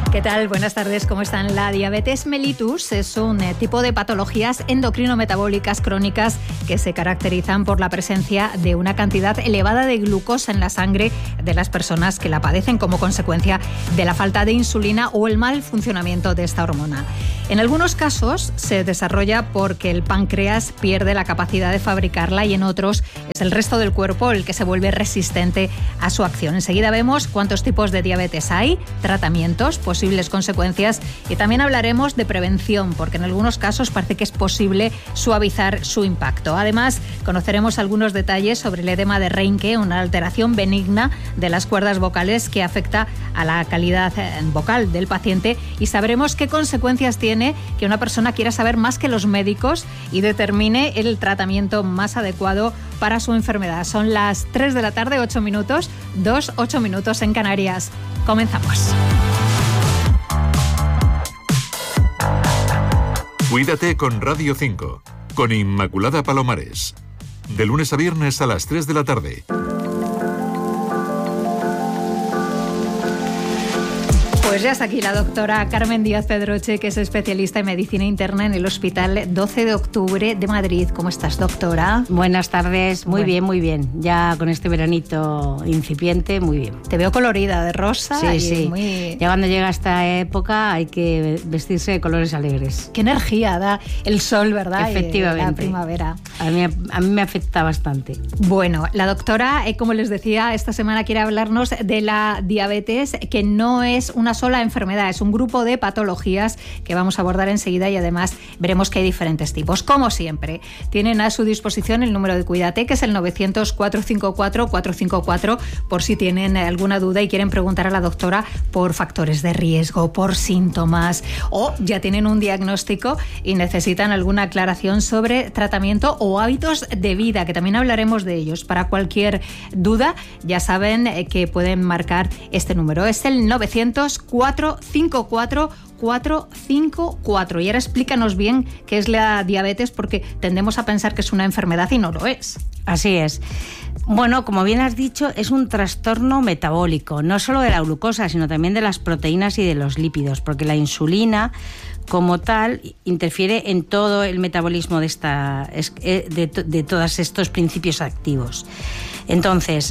¿Qué tal? Buenas tardes, ¿cómo están? La diabetes mellitus es un tipo de patologías endocrino-metabólicas crónicas que se caracterizan por la presencia de una cantidad elevada de glucosa en la sangre de las personas que la padecen como consecuencia de la falta de insulina o el mal funcionamiento de esta hormona. En algunos casos se desarrolla porque el páncreas pierde la capacidad de fabricarla y en otros es el resto del cuerpo el que se vuelve resistente a su acción. Enseguida vemos cuántos tipos de diabetes hay, tratamientos, posibles consecuencias y también hablaremos de prevención porque en algunos casos parece que es posible suavizar su impacto. Además, conoceremos algunos detalles sobre el edema de Reinke, una alteración benigna de las cuerdas vocales que afecta a la calidad vocal del paciente y sabremos qué consecuencias tiene que una persona quiera saber más que los médicos y determine el tratamiento más adecuado para su enfermedad. Son las 3 de la tarde, 8 minutos, 8 minutos en Canarias. Comenzamos. Cuídate con Radio 5, con Inmaculada Palomares. De lunes a viernes a las 3 de la tarde. Pues ya está aquí la doctora Carmen Díaz Pedroche, que es especialista en medicina interna en el Hospital 12 de Octubre de Madrid. ¿Cómo estás, doctora? Buenas tardes, muy bien, muy bien. Ya con este veranito incipiente, muy bien. Te veo colorida, de rosa. Sí, y sí. Muy... Ya cuando llega esta época hay que vestirse de colores alegres. Qué energía da el sol, ¿verdad? Efectivamente. La primavera. A mí me afecta bastante. Bueno, la doctora, como les decía, esta semana quiere hablarnos de la diabetes, que no es una sola enfermedad, es un grupo de patologías que vamos a abordar enseguida y además veremos que hay diferentes tipos. Como siempre, tienen a su disposición el número de Cuídate, que es el 900-454-454, por si tienen alguna duda y quieren preguntar a la doctora por factores de riesgo, por síntomas o ya tienen un diagnóstico y necesitan alguna aclaración sobre tratamiento o hábitos de vida, que también hablaremos de ellos. Para cualquier duda, ya saben que pueden marcar este número. Es el 900-454-454. Y ahora explícanos bien qué es la diabetes, porque tendemos a pensar que es una enfermedad y no lo es. Así es. Bueno, como bien has dicho, es un trastorno metabólico, no solo de la glucosa, sino también de las proteínas y de los lípidos, porque la insulina como tal interfiere en todo el metabolismo de todos estos principios activos. Entonces,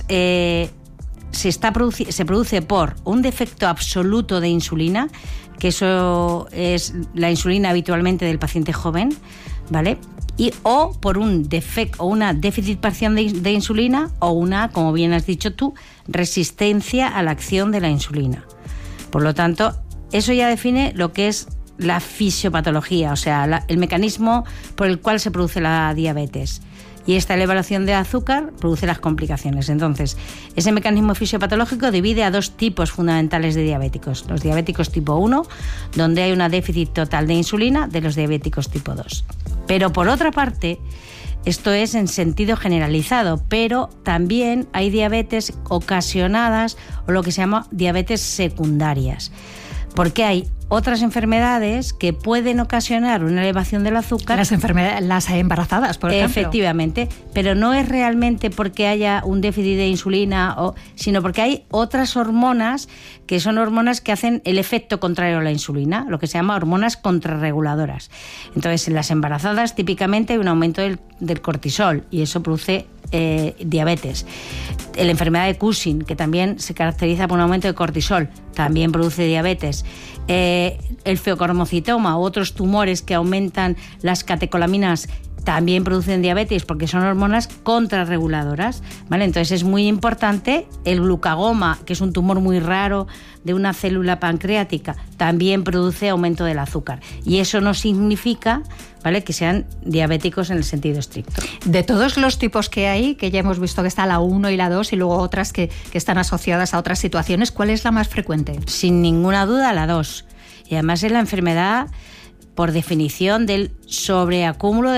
se produce por un defecto absoluto de insulina, que eso es la insulina habitualmente del paciente joven, ¿vale? O por un defecto o una déficit parcial de insulina o una, como bien has dicho tú, resistencia a la acción de la insulina. Por lo tanto, eso ya define lo que es la fisiopatología, o sea, el mecanismo por el cual se produce la diabetes. Y esta elevación de azúcar produce las complicaciones. Entonces, ese mecanismo fisiopatológico divide a dos tipos fundamentales de diabéticos. Los diabéticos tipo 1, donde hay una déficit total de insulina, de los diabéticos tipo 2. Pero por otra parte, esto es en sentido generalizado, pero también hay diabetes ocasionadas o lo que se llama diabetes secundarias. Porque hay otras enfermedades que pueden ocasionar una elevación del azúcar. Las embarazadas, por ejemplo. Efectivamente, pero no es realmente porque haya un déficit de insulina, sino porque hay otras hormonas que son hormonas que hacen el efecto contrario a la insulina, lo que se llama hormonas contrarreguladoras. Entonces, en las embarazadas típicamente hay un aumento del cortisol y eso produce diabetes. La enfermedad de Cushing, que también se caracteriza por un aumento de cortisol, también produce diabetes. El feocarmocitoma u otros tumores que aumentan las catecolaminas también producen diabetes porque son hormonas contrarreguladoras, ¿vale? Entonces es muy importante el glucagoma, que es un tumor muy raro de una célula pancreática, también produce aumento del azúcar. Y eso no significa, ¿vale?, que sean diabéticos en el sentido estricto. De todos los tipos que hay, que ya hemos visto que está la 1 y la 2 y luego otras que están asociadas a otras situaciones, ¿cuál es la más frecuente? Sin ninguna duda la 2. Y además es la enfermedad, por definición, del sobreacúmulo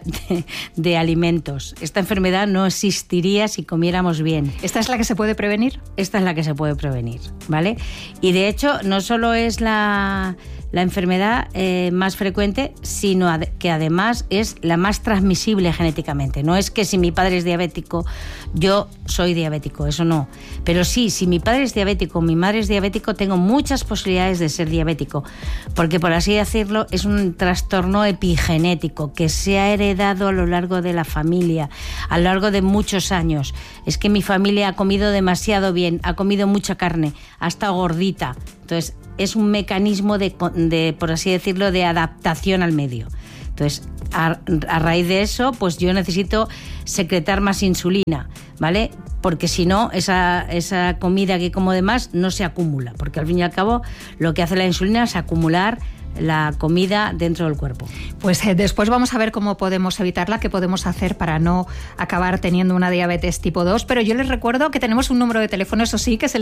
de alimentos. Esta enfermedad no existiría si comiéramos bien. ¿Esta es la que se puede prevenir? Esta es la que se puede prevenir, ¿vale? Y de hecho, no solo es la la enfermedad más frecuente, sino que además es la más transmisible genéticamente. No es que si mi padre es diabético, yo soy diabético, eso no. Pero sí, si mi padre es diabético, mi madre es diabético, tengo muchas posibilidades de ser diabético, porque por así decirlo es un trastorno epigenético que se ha heredado a lo largo de la familia, a lo largo de muchos años. Es que mi familia ha comido demasiado bien, ha comido mucha carne, ha estado gordita. Entonces, es un mecanismo de, por así decirlo, de adaptación al medio. Entonces, a raíz de eso, pues yo necesito secretar más insulina, ¿vale? Porque si no, esa comida que como de más no se acumula, porque al fin y al cabo lo que hace la insulina es acumular la comida dentro del cuerpo. Pues después vamos a ver cómo podemos evitarla, qué podemos hacer para no acabar teniendo una diabetes tipo 2, pero yo les recuerdo que tenemos un número de teléfono, eso sí, que es el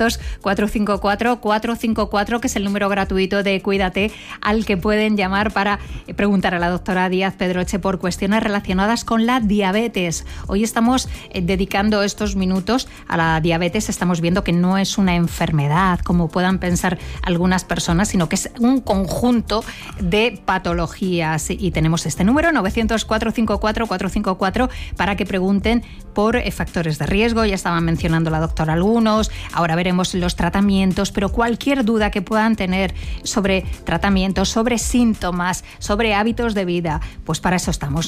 900-454-454, que es el número gratuito de Cuídate, al que pueden llamar para preguntar a la doctora Díaz Pedroche por cuestiones relacionadas con la diabetes. Hoy estamos dedicando estos minutos a la diabetes. Estamos viendo que no es una enfermedad, como puedan pensar algunas personas, sino que es un conjunto de patologías, y tenemos este número 900-454-454 para que pregunten por factores de riesgo. Ya estaban mencionando la doctora algunos, ahora veremos los tratamientos, pero cualquier duda que puedan tener sobre tratamientos, sobre síntomas, sobre hábitos de vida, pues para eso estamos.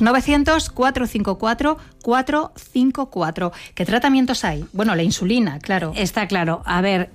900-454-454. ¿Qué tratamientos hay? Bueno, la insulina, claro. Está claro. A ver,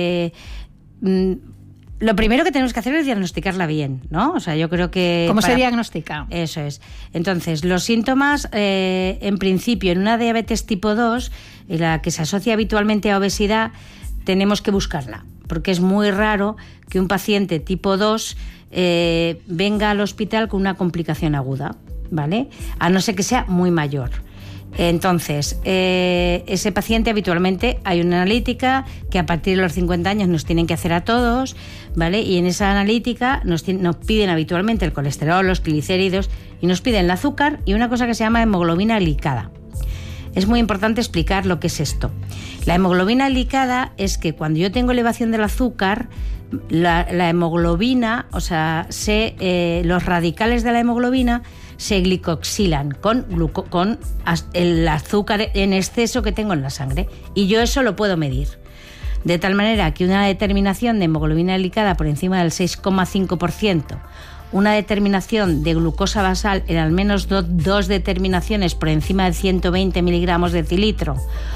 lo primero que tenemos que hacer es diagnosticarla bien, ¿no? O sea, yo creo que... ¿Cómo se diagnostica? Eso es. Entonces, los síntomas, en principio, en una diabetes tipo 2, la que se asocia habitualmente a obesidad, tenemos que buscarla, porque es muy raro que un paciente tipo 2 venga al hospital con una complicación aguda, ¿vale? A no ser que sea muy mayor. Entonces, ese paciente habitualmente hay una analítica que a partir de los 50 años nos tienen que hacer a todos, ¿vale? Y en esa analítica nos piden habitualmente el colesterol, los triglicéridos, y nos piden el azúcar y una cosa que se llama hemoglobina glicada. Es muy importante explicar lo que es esto. La hemoglobina glicada es que cuando yo tengo elevación del azúcar, la hemoglobina, o sea, los radicales de la hemoglobina se glicoxilan con el azúcar en exceso que tengo en la sangre, y yo eso lo puedo medir. De tal manera que una determinación de hemoglobina glicada por encima del 6,5%, una determinación de glucosa basal en al menos dos determinaciones por encima de 120 miligramos de decilitro,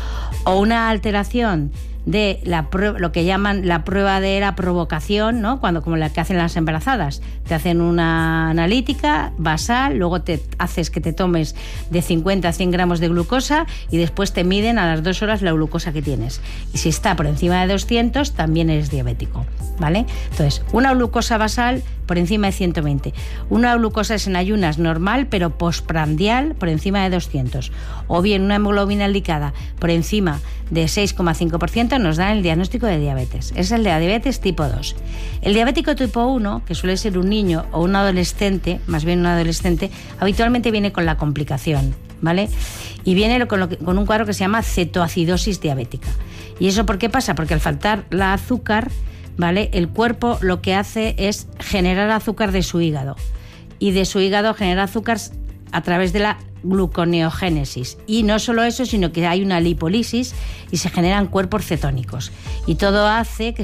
o una alteración de lo que llaman la prueba de la provocación, ¿no? Como la que hacen las embarazadas. Te hacen una analítica basal, luego te haces que te tomes de 50 a 100 gramos de glucosa y después te miden a las 2 horas la glucosa que tienes. Y si está por encima de 200, también eres diabético, ¿vale? Entonces, una glucosa basal por encima de 120. Una glucosa en ayunas normal, pero postprandial por encima de 200. O bien una hemoglobina glicada por encima de 6,5% nos dan el diagnóstico de diabetes. Es el de la diabetes tipo 2. El diabético tipo 1, que suele ser un niño o un adolescente, más bien un adolescente, habitualmente viene con la complicación, ¿vale? Y viene con un cuadro que se llama cetoacidosis diabética. ¿Y eso por qué pasa? Porque al faltar la azúcar, ¿vale?, el cuerpo lo que hace es generar azúcar de su hígado. Y de su hígado genera azúcar a través de la gluconeogénesis. Y no solo eso, sino que hay una lipólisis y se generan cuerpos cetónicos. Y todo hace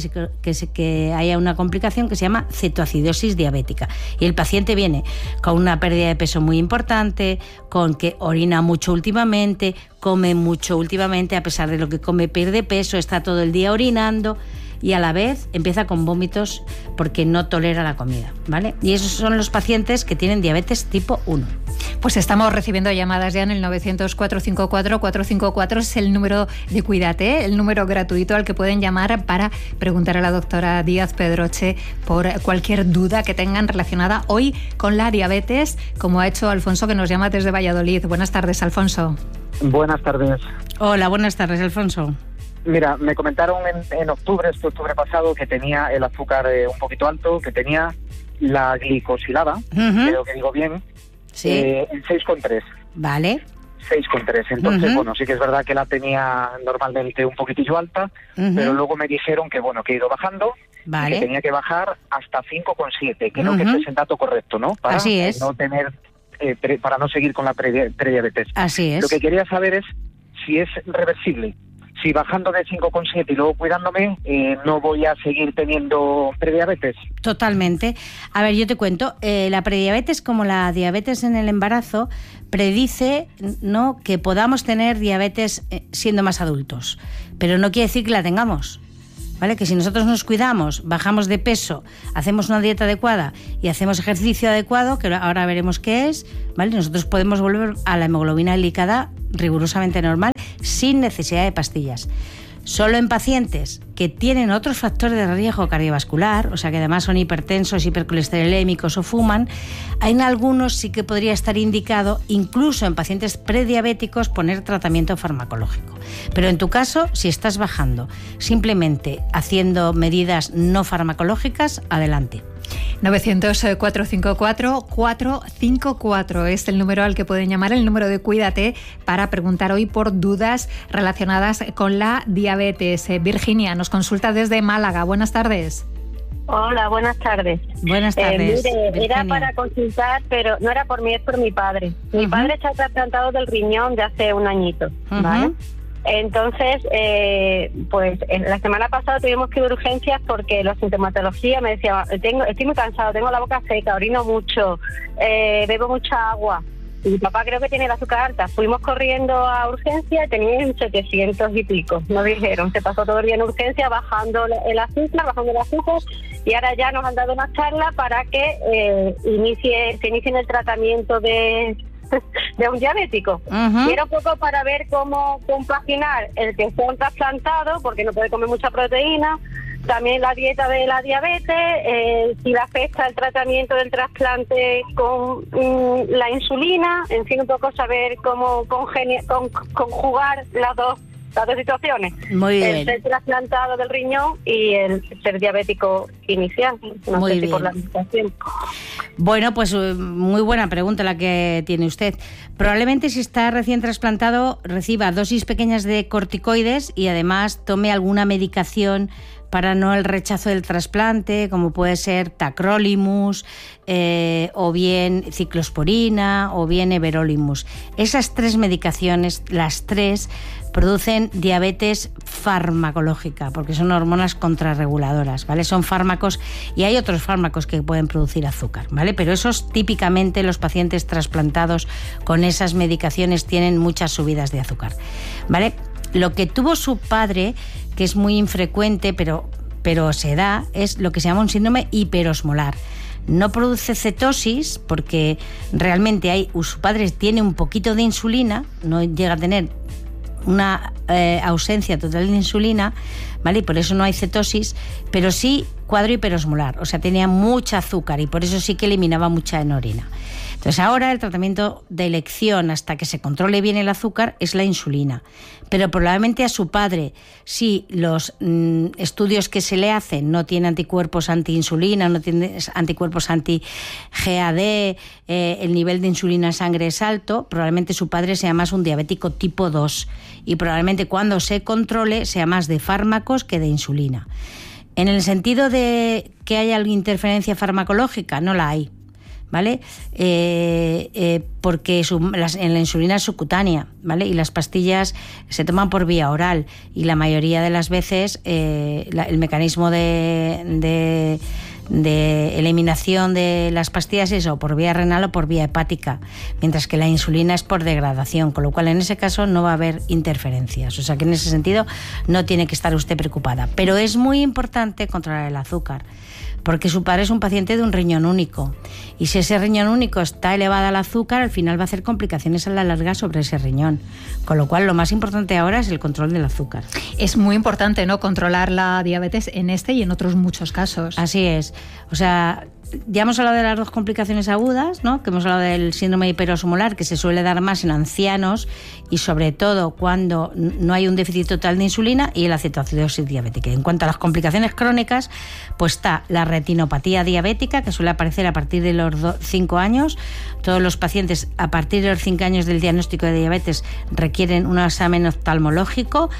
que haya una complicación que se llama cetoacidosis diabética. Y el paciente viene con una pérdida de peso muy importante, con que orina mucho últimamente, come mucho últimamente, a pesar de lo que come pierde peso, está todo el día orinando, y a la vez empieza con vómitos porque no tolera la comida, ¿vale? Y esos son los pacientes que tienen diabetes tipo 1. Pues estamos recibiendo llamadas ya en el 900-454-454, es el número de Cuídate, el número gratuito al que pueden llamar para preguntar a la doctora Díaz Pedroche por cualquier duda que tengan relacionada hoy con la diabetes, como ha hecho Alfonso, que nos llama desde Valladolid. Buenas tardes, Alfonso. Buenas tardes. Hola, buenas tardes, Alfonso. Mira, me comentaron en octubre pasado, que tenía el azúcar un poquito alto, que tenía la glicosilada, creo que digo bien, sí, en 6,3. Vale. 6,3. Entonces, bueno, sí que es verdad que la tenía normalmente un poquitillo alta, pero luego me dijeron que, bueno, que he ido bajando Vale. Y que tenía que bajar hasta 5,7. Creo que ese es el dato correcto, ¿no? Para Así es. no tener, para no seguir con la prediabetes. Así es. Lo que quería saber es si es reversible. Si bajando de 5,7 y luego cuidándome, no voy a seguir teniendo prediabetes. Totalmente. A ver, yo te cuento, la prediabetes, como la diabetes en el embarazo, predice, ¿no?, que podamos tener diabetes siendo más adultos, pero no quiere decir que la tengamos. ¿Vale? Que si nosotros nos cuidamos, bajamos de peso, hacemos una dieta adecuada y hacemos ejercicio adecuado, que ahora veremos qué es, ¿vale? Nosotros podemos volver a la hemoglobina glicada rigurosamente normal sin necesidad de pastillas. Solo en pacientes que tienen otros factores de riesgo cardiovascular, o sea que además son hipertensos, hipercolesterolémicos o fuman, en algunos sí que podría estar indicado, incluso en pacientes prediabéticos, poner tratamiento farmacológico. Pero en tu caso, si estás bajando simplemente haciendo medidas no farmacológicas, adelante. 900-454-454 es el número al que pueden llamar, el número de Cuídate, para preguntar hoy por dudas relacionadas con la diabetes. Virginia nos consulta desde Málaga. Buenas tardes. Hola, buenas tardes. Buenas tardes. Mire, Virginia. era para consultar, pero no era por mí, es por mi padre. Mi padre está trasplantado del riñón de hace un añito, ¿vale? Entonces, pues la semana pasada tuvimos que ir a urgencias porque la sintomatología me decía, estoy muy cansado, tengo la boca seca, orino mucho, bebo mucha agua. Y mi papá creo que tiene el azúcar alta. Fuimos corriendo a urgencia y tenía 700 y pico. Nos dijeron, se pasó todo el día en urgencia bajando el azúcar, y ahora ya nos han dado una charla para que se inicien el tratamiento de un diabético. Y era un poco para ver cómo compaginar el que sea un trasplantado, porque no puede comer mucha proteína, también la dieta de la diabetes, si le afecta el tratamiento del trasplante con la insulina, en fin, un poco saber cómo conjugar las dos situaciones. Muy bien. El ser trasplantado del riñón y el ser diabético inicial. No Muy sé si bien. por la administración. Bueno, pues muy buena pregunta la que tiene usted. Probablemente si está recién trasplantado reciba dosis pequeñas de corticoides y además tome alguna medicación para no el rechazo del trasplante, como puede ser tacrolimus, o bien ciclosporina, o bien everolimus. Esas tres medicaciones, las tres, producen diabetes farmacológica, porque son hormonas contrarreguladoras, ¿vale? Son fármacos, y hay otros fármacos que pueden producir azúcar, ¿vale? Pero esos típicamente los pacientes trasplantados con esas medicaciones tienen muchas subidas de azúcar, ¿vale? Lo que tuvo su padre, que es muy infrecuente, pero se da, es lo que se llama un síndrome hiperosmolar. No produce cetosis porque realmente su padre tiene un poquito de insulina, no llega a tener una ausencia total de insulina, ¿vale? Y por eso no hay cetosis, pero sí cuadro hiperosmolar, o sea, tenía mucha azúcar y por eso sí que eliminaba mucha en orina. Entonces ahora el tratamiento de elección hasta que se controle bien el azúcar es la insulina, pero probablemente a su padre, si los estudios que se le hacen no tiene anticuerpos anti-insulina, no tiene anticuerpos anti-GAD, el nivel de insulina en sangre es alto, probablemente su padre sea más un diabético tipo 2 y probablemente cuando se controle sea más de fármacos que de insulina. En el sentido de que haya alguna interferencia farmacológica, no la hay, ¿vale? Porque en la insulina es subcutánea, ¿vale? Y las pastillas se toman por vía oral y la mayoría de las veces el mecanismo de eliminación de las pastillas es o por vía renal o por vía hepática, mientras que la insulina es por degradación, con lo cual en ese caso no va a haber interferencias, o sea que en ese sentido no tiene que estar usted preocupada, pero es muy importante controlar el azúcar, porque su padre es un paciente de un riñón único y si ese riñón único está elevada al azúcar, al final va a hacer complicaciones a la larga sobre ese riñón, con lo cual lo más importante ahora es el control del azúcar. Es muy importante, ¿no?, controlar la diabetes en este y en otros muchos casos. Así es, o sea, ya hemos hablado de las dos complicaciones agudas, ¿no?, que hemos hablado del síndrome hiperosmolar, que se suele dar más en ancianos y sobre todo cuando no hay un déficit total de insulina, y la cetoacidosis diabética. En cuanto a las complicaciones crónicas, pues está la retinopatía diabética, que suele aparecer a partir de los 5 años. Todos los pacientes a partir de los 5 años del diagnóstico de diabetes requieren un examen oftalmológico.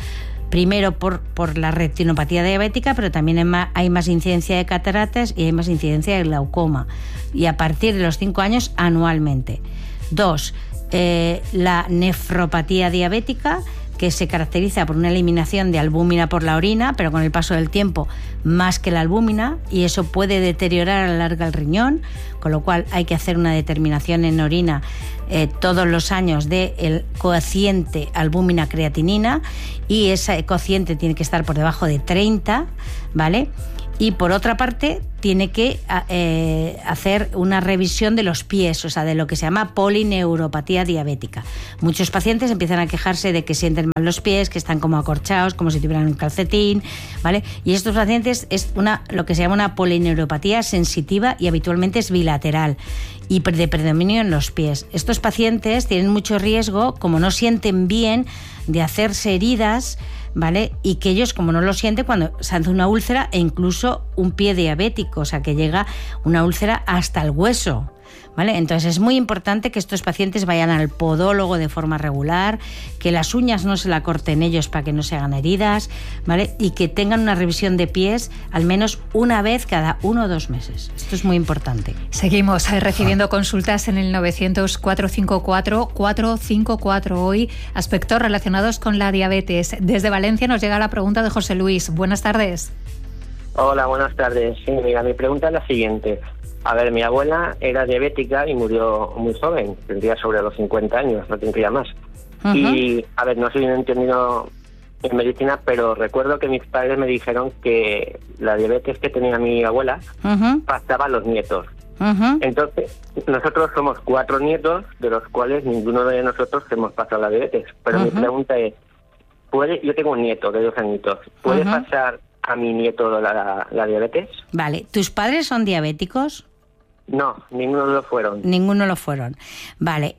primero por la retinopatía diabética, pero también hay más incidencia de cataratas y hay más incidencia de glaucoma. Y a partir de los 5 años, anualmente. 2, la nefropatía diabética, que se caracteriza por una eliminación de albúmina por la orina, pero con el paso del tiempo más que la albúmina, y eso puede deteriorar a la larga el riñón, con lo cual hay que hacer una determinación en orina todos los años del cociente albúmina-creatinina, y ese cociente tiene que estar por debajo de 30, ¿vale? Y por otra parte, tiene que hacer una revisión de los pies, o sea, de lo que se llama polineuropatía diabética. Muchos pacientes empiezan a quejarse de que sienten mal los pies, que están como acorchados, como si tuvieran un calcetín, ¿vale? Y estos pacientes es lo que se llama una polineuropatía sensitiva y habitualmente es bilateral y de predominio en los pies. Estos pacientes tienen mucho riesgo, como no sienten bien, de hacerse heridas, ¿vale? Y que ellos, como no lo sienten, cuando se hace una úlcera e incluso un pie diabético, o sea, que llega una úlcera hasta el hueso, ¿vale? Entonces es muy importante que estos pacientes vayan al podólogo de forma regular, que las uñas no se la corten ellos para que no se hagan heridas, ¿vale? Y que tengan una revisión de pies al menos una vez cada 1 o 2 meses. Esto es muy importante. Seguimos recibiendo consultas en el 900-454-454. Hoy, aspectos relacionados con la diabetes. Desde Valencia nos llega la pregunta de José Luis. Buenas tardes. Hola, buenas tardes. Sí, mira, mi pregunta es la siguiente. A ver, mi abuela era diabética y murió muy joven, tendría sobre los 50 años, no tendría más. Uh-huh. Y, a ver, no soy un entendido en medicina, pero recuerdo que mis padres me dijeron que la diabetes que tenía mi abuela pasaba a los nietos. Uh-huh. Entonces, nosotros somos 4 nietos, de los cuales ninguno de nosotros hemos pasado la diabetes. Pero mi pregunta es, yo tengo un nieto de 2 añitos, ¿puede pasar a mi nieto la diabetes? Vale, ¿tus padres son diabéticos? No, ninguno lo fueron. Ninguno lo fueron. Vale,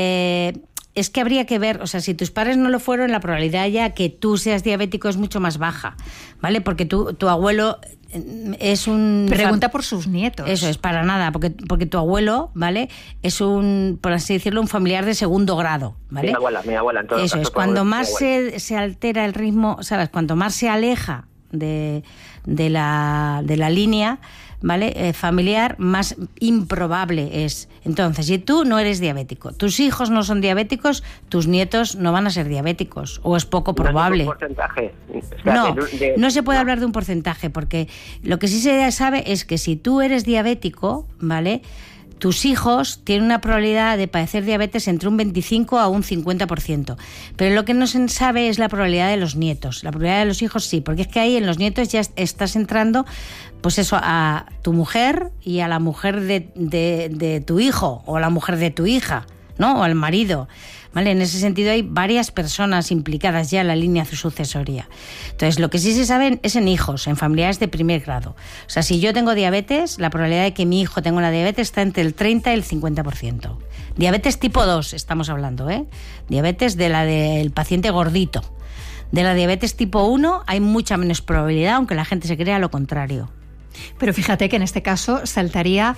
es que habría que ver, o sea, si tus padres no lo fueron, la probabilidad ya que tú seas diabético es mucho más baja, ¿vale? Porque tu abuelo es un... Pregunta por sus nietos. Eso es, para nada, porque tu abuelo, ¿vale? Es un, por así decirlo, un familiar de 2º grado, ¿vale? Mi abuela. En todo eso caso, es, cuando más se altera el ritmo, ¿sabes? Cuanto más se aleja de la línea, ¿vale? Familiar, más improbable es. Entonces, si tú no eres diabético, tus hijos no son diabéticos, tus nietos no van a ser diabéticos, o es poco probable. ¿No es un porcentaje? No se puede hablar de un porcentaje, porque lo que sí se sabe es que si tú eres diabético, ¿vale?, tus hijos tienen una probabilidad de padecer diabetes entre un 25 a un 50%. Pero lo que no se sabe es la probabilidad de los nietos. La probabilidad de los hijos sí, porque es que ahí en los nietos ya estás entrando, pues eso, a tu mujer y a la mujer de tu hijo o a la mujer de tu hija, ¿no? O al marido, ¿vale? En ese sentido hay varias personas implicadas ya en la línea sucesoria. Entonces, lo que sí se sabe es en hijos, en familiares de 1er grado. O sea, si yo tengo diabetes, la probabilidad de que mi hijo tenga una diabetes está entre el 30 y el 50%. Diabetes tipo 2 estamos hablando, ¿eh? Diabetes de la del paciente gordito. De la diabetes tipo 1 hay mucha menos probabilidad, aunque la gente se crea lo contrario. Pero fíjate que en este caso saltaría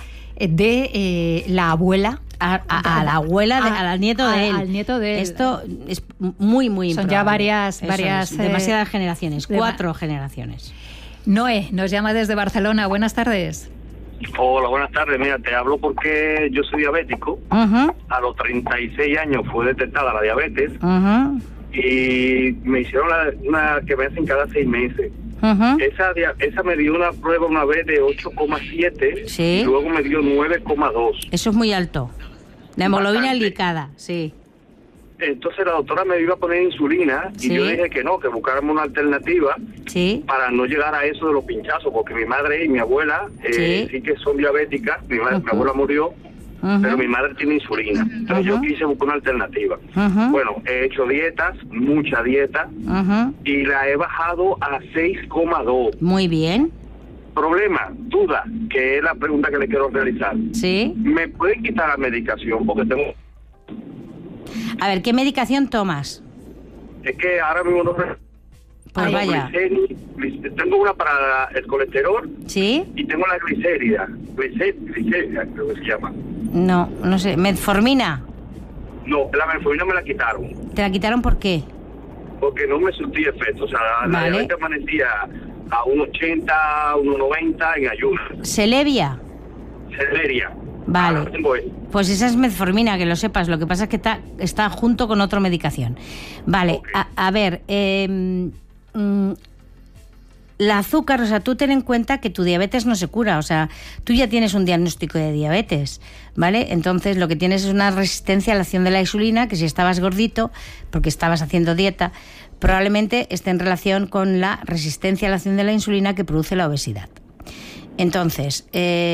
de la abuela a la abuela, al nieto de él. Al nieto de él. Esto es muy, muy Son improbable. ya varias demasiadas generaciones, 4 generaciones. Noé nos llama desde Barcelona. Buenas tardes. Hola, buenas tardes. Mira, te hablo porque yo soy diabético. Uh-huh. A los 36 años fue detectada la diabetes. Uh-huh. Y me hicieron una que me hacen cada 6 meses. Uh-huh. Esa me dio una prueba una vez de 8,7, sí, y luego me dio 9,2. Eso es muy alto. La hemoglobina glicada, sí. Entonces la doctora me iba a poner insulina, sí, y yo dije que no, que buscáramos una alternativa, sí, para no llegar a eso de los pinchazos, porque mi madre y mi abuela sí que son diabéticas. Mi abuela murió, pero mi madre tiene insulina. Entonces yo quise buscar una alternativa. Bueno, he hecho dietas, mucha dieta, y la he bajado a 6,2. Muy bien. Problema, duda, que es la pregunta que le quiero realizar. Sí. ¿Me pueden quitar la medicación? Porque tengo... A ver, ¿qué medicación tomas? Es que ahora mismo no... Pues vaya. Tengo una para el colesterol. Sí. Y tengo la glicerida. Glicerida, creo que se llama. No sé. ¿Metformina? No, la metformina me la quitaron. ¿Te la quitaron por qué? porque no me surtía efecto. O sea, la diabetes amanecía a 1,80, 1,90 en ayuno. ¿Celebia? Celeria. Vale. Pues esa es metformina, que lo sepas. Lo que pasa es que está junto con otra medicación. Vale, okay. A ver, la azúcar, o sea, tú ten en cuenta que tu diabetes no se cura, o sea, tú ya tienes un diagnóstico de diabetes, ¿vale? Entonces lo que tienes es una resistencia a la acción de la insulina, que si estabas gordito, porque estabas haciendo dieta, probablemente esté en relación con la resistencia a la acción de la insulina que produce la obesidad. Entonces,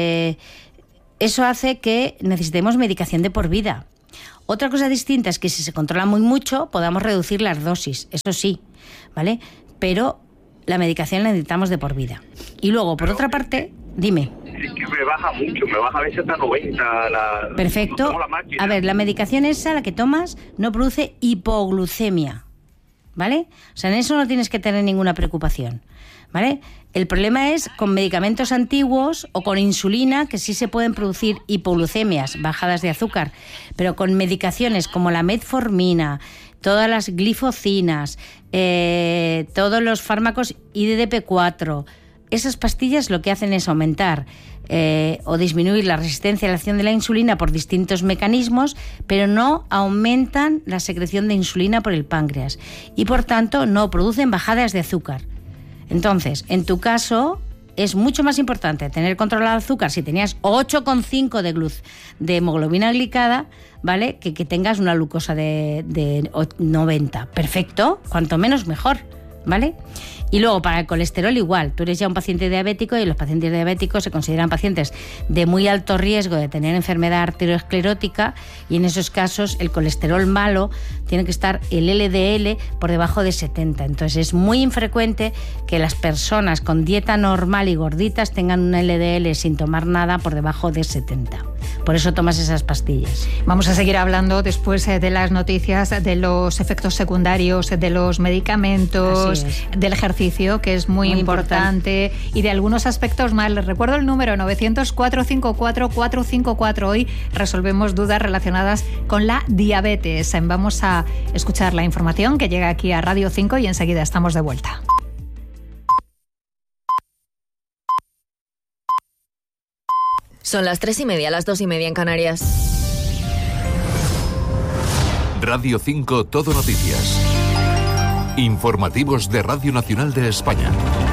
eso hace que necesitemos medicación de por vida. Otra cosa distinta es que si se controla muy mucho, podamos reducir las dosis, eso sí, ¿vale? Pero la medicación la necesitamos de por vida. Y luego, por otra parte, dime. Es que me baja mucho, me baja a veces hasta 90. Perfecto. No a ver, la medicación esa, la que tomas, no produce hipoglucemia, ¿vale? O sea, en eso no tienes que tener ninguna preocupación, ¿vale? El problema es con medicamentos antiguos o con insulina, que sí se pueden producir hipoglucemias, bajadas de azúcar, pero con medicaciones como la metformina, todas las glifocinas, todos los fármacos IDP4, esas pastillas lo que hacen es aumentar o disminuir la resistencia a la acción de la insulina por distintos mecanismos, pero no aumentan la secreción de insulina por el páncreas y por tanto no producen bajadas de azúcar. Entonces, en tu caso, es mucho más importante tener controlado el azúcar si tenías 8,5 de hemoglobina glicada, ¿vale? Que tengas una glucosa de 90. Perfecto, cuanto menos mejor, ¿vale? Y luego para el colesterol igual, tú eres ya un paciente diabético y los pacientes diabéticos se consideran pacientes de muy alto riesgo de tener enfermedad arteriosclerótica y en esos casos el colesterol malo tiene que estar el LDL por debajo de 70. Entonces es muy infrecuente que las personas con dieta normal y gorditas tengan un LDL sin tomar nada por debajo de 70. Por eso tomas esas pastillas. Vamos a seguir hablando después de las noticias de los efectos secundarios de los medicamentos, del ejercicio, que es muy importante, y de algunos aspectos más. Les recuerdo el número 900-454-454. Hoy resolvemos dudas relacionadas con la diabetes. Vamos a escuchar la información que llega aquí a Radio 5 y enseguida estamos de vuelta. Son las 3:30, las 2:30 en Canarias. Radio 5 Todo Noticias. Informativos de Radio Nacional de España.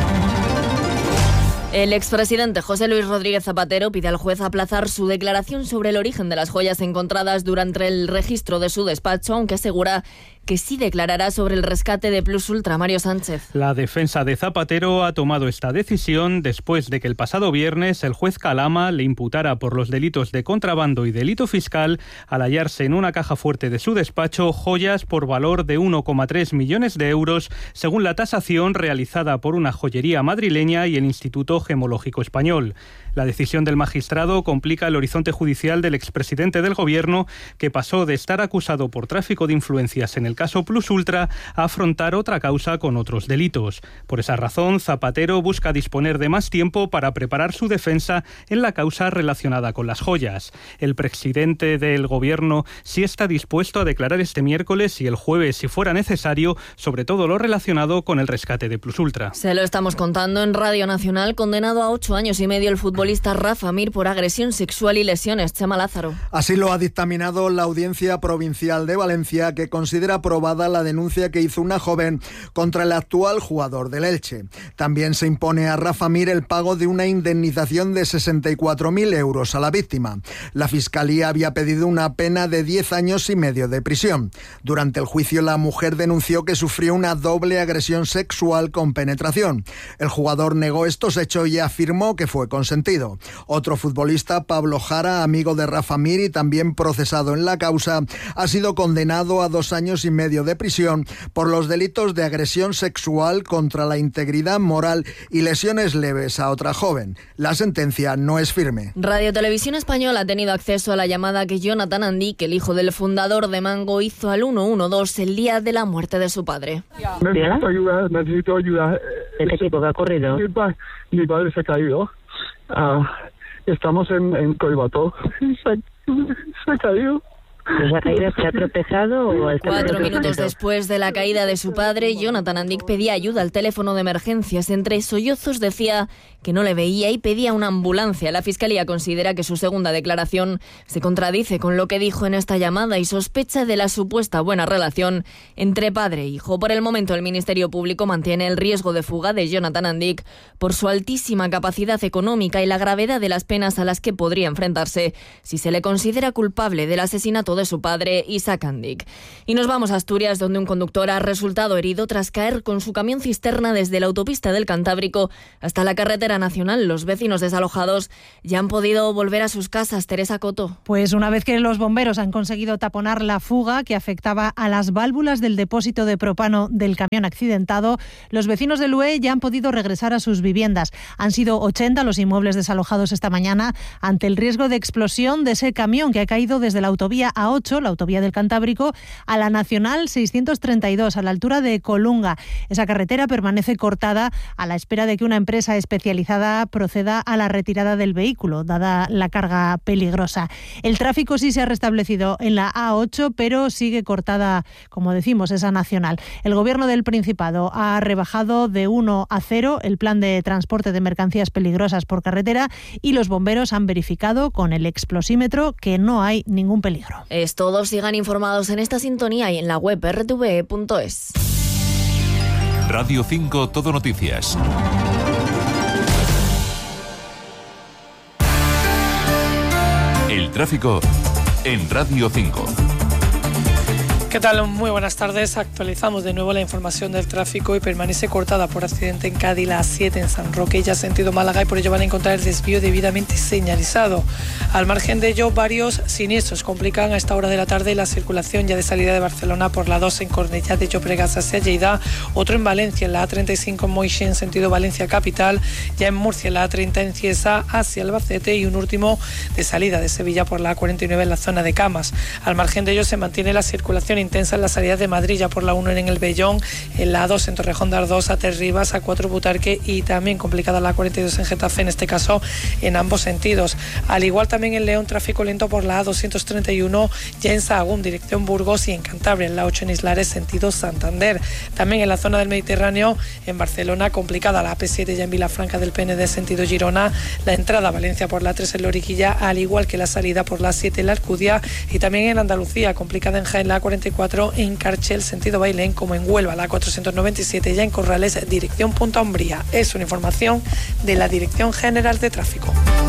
El expresidente José Luis Rodríguez Zapatero pide al juez aplazar su declaración sobre el origen de las joyas encontradas durante el registro de su despacho, aunque asegura que sí declarará sobre el rescate de Plus Ultra. Mario Sánchez. La defensa de Zapatero ha tomado esta decisión después de que el pasado viernes el juez Calama le imputara por los delitos de contrabando y delito fiscal al hallarse en una caja fuerte de su despacho joyas por valor de 1,3 millones de euros, según la tasación realizada por una joyería madrileña y el Instituto Gemológico Español. La decisión del magistrado complica el horizonte judicial del expresidente del Gobierno, que pasó de estar acusado por tráfico de influencias en el caso Plus Ultra a afrontar otra causa con otros delitos. Por esa razón, Zapatero busca disponer de más tiempo para preparar su defensa en la causa relacionada con las joyas. El presidente del Gobierno sí está dispuesto a declarar este miércoles y el jueves, si fuera necesario, sobre todo lo relacionado con el rescate de Plus Ultra. Se lo estamos contando en Radio Nacional. Condenado a 8 años y medio el futbolista Rafa Mir por agresión sexual y lesiones. Chema Lázaro. Así lo ha dictaminado la Audiencia Provincial de Valencia, que considera aprobada la denuncia que hizo una joven contra el actual jugador del Elche. También se impone a Rafa Mir el pago de una indemnización de 64.000 euros a la víctima. La Fiscalía había pedido una pena de 10 años y medio de prisión. Durante el juicio, la mujer denunció que sufrió una doble agresión sexual con penetración. El jugador negó estos hechos y afirmó que fue consentido. Otro futbolista, Pablo Jara, amigo de Rafa Mir y también procesado en la causa, ha sido condenado a 2 años y medio de prisión por los delitos de agresión sexual contra la integridad moral y lesiones leves a otra joven. La sentencia no es firme. Radio Televisión Española ha tenido acceso a la llamada que Jonathan Andic, el hijo del fundador de Mango, hizo al 112 el día de la muerte de su padre. Necesito ayuda. ¿Qué tipo que ha ocurrido? Mi padre se ha caído. Estamos en Coibato. Se ha caído. ¿Esa caída se ha tropezado o...? 4 minutos después de la caída de su padre, Jonathan Andic pedía ayuda al teléfono de emergencias. Entre sollozos decía que no le veía y pedía una ambulancia. La Fiscalía considera que su segunda declaración se contradice con lo que dijo en esta llamada y sospecha de la supuesta buena relación entre padre e hijo. Por el momento, el Ministerio Público mantiene el riesgo de fuga de Jonathan Andic por su altísima capacidad económica y la gravedad de las penas a las que podría enfrentarse si se le considera culpable del asesinato de su padre, Isaac Andic. Y nos vamos a Asturias, donde un conductor ha resultado herido tras caer con su camión cisterna desde la autopista del Cantábrico hasta la carretera nacional. Los vecinos desalojados ya han podido volver a sus casas. Teresa Coto. Pues una vez que los bomberos han conseguido taponar la fuga que afectaba a las válvulas del depósito de propano del camión accidentado, los vecinos de Lué ya han podido regresar a sus viviendas. Han sido 80 los inmuebles desalojados esta mañana ante el riesgo de explosión de ese camión que ha caído desde la autovía A8, la autovía del Cantábrico, a la Nacional 632, a la altura de Colunga. Esa carretera permanece cortada a la espera de que una empresa especializada proceda a la retirada del vehículo, dada la carga peligrosa. El tráfico sí se ha restablecido en la A8, pero sigue cortada, como decimos, esa Nacional. El Gobierno del Principado ha rebajado de 1 a 0 el plan de transporte de mercancías peligrosas por carretera y los bomberos han verificado con el explosímetro que no hay ningún peligro. Es todo. Sigan informados en esta sintonía y en la web rtve.es. Radio 5 Todo Noticias. El tráfico en Radio 5. ¿Qué tal? Muy buenas tardes. Actualizamos de nuevo la información del tráfico y permanece cortada por accidente en Cádiz la A7 en San Roque, ya sentido Málaga, y por ello van a encontrar el desvío debidamente señalizado. Al margen de ello, varios siniestros complican a esta hora de la tarde la circulación ya de salida de Barcelona por la 2 en Cornellá de Llobregat hacia Lleida, otro en Valencia en la A35 en Moixent en sentido Valencia capital, ya en Murcia en la A30 en Cieza hacia Albacete y un último de salida de Sevilla por la A49 en la zona de Camas. Al margen de ello se mantiene la circulación intensa en la salida de Madrid, ya por la 1 en el Bellón, en la A2 en Torrejón de Ardoz, a Terribas, A4 Butarque y también complicada la A42 en Getafe, en este caso en ambos sentidos. Al igual también en León, tráfico lento por la A231 ya en Sahagún, dirección Burgos, y en Cantabria, en la 8 en Islares, sentido Santander. También en la zona del Mediterráneo, en Barcelona, complicada la AP7 ya en Vilafranca del PND, sentido Girona, la entrada a Valencia por la 3 en Loriguilla, al igual que la salida por la 7 en la Alcudia, y también en Andalucía, complicada en Jaén la A44 en Carchel, sentido Bailén, como en Huelva, la 497 ya en Corrales, dirección Punta Umbría. Es una información de la Dirección General de Tráfico.